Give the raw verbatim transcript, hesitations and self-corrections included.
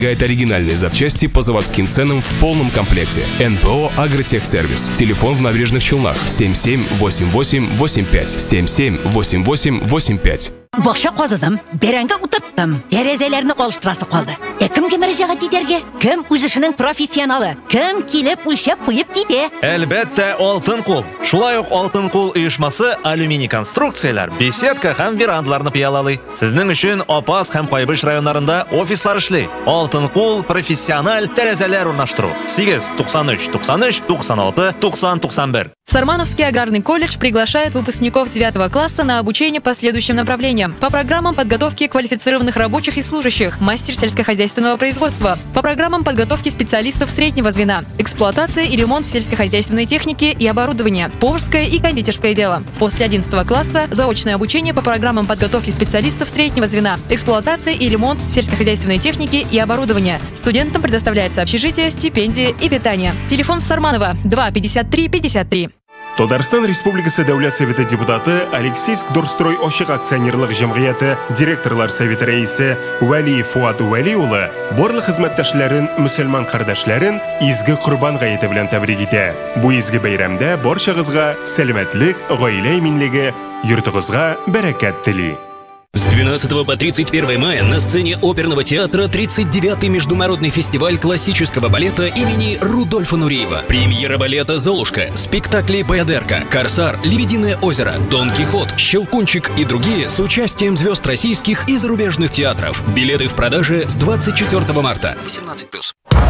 Предлагает оригинальные запчасти по заводским ценам в полном комплекте. эн пэ о «Агротехсервис». Телефон в Набережных Челнах семь семь восемь восемь восемь пять семь семь восемь восемь восемь пять. Бақша қазыдым, берәңгі ұтыптым, терезелеріні қолыштырасы қалды. Е, кім кемері жаға дейдерге? Кім үзішінің профессионалы? Кім келіп өлшеп қойып кейде? Әлбәттә, алтын қол. Шулай ук алтын қол оешмасы алюминий конструкциялар, беседка һәм верандларны пыялалый. Сезнең өчен Апас һәм Кайбыш районнарында офислар эшли. Алтын қол профессиональ тәрәзәләр урнаштыру. сигез туксан өч туксан өч туксан алты туксан туксан бер. Сармановский аграрный колледж приглашает выпускников девятого класса на обучение по следующим направлениям. По программам подготовки квалифицированных рабочих и служащих, мастер сельскохозяйственного производства. По программам подготовки специалистов среднего звена, эксплуатация и ремонт сельскохозяйственной техники и оборудования, поварское и кондитерское дело. После одиннадцатого класса заочное обучение по программам подготовки специалистов среднего звена, эксплуатация и ремонт сельскохозяйственной техники и оборудования. Студентам предоставляется общежитие, стипендии и питание. Телефон Сарманова два пятьдесят три пятьдесят три. Татарстан Республикасы Дәүләт Советы депутаты Алексейск Дорстрой Ашык акционерлык җәмгыяте директорлар советы рәисе Вәли Фуат Вәли улы барлык хезмәттәшләрен, мөселман кардәшләрен изге Корбан гаете белән тәбрик итә. Бу изге бәйрәмдә барчагызга сәламәтлек, гаилә иминлеге, йортыгызга бәрәкәт тели. С двенадцатого по тридцать первое мая на сцене оперного театра тридцать девятый международный фестиваль классического балета имени Рудольфа Нуриева. Премьера балета «Золушка», спектакли «Баядерка», «Корсар», «Лебединое озеро», «Дон Кихот», «Щелкунчик» и другие с участием звезд российских и зарубежных театров. Билеты в продаже с двадцать четвёртого марта. восемнадцать плюс.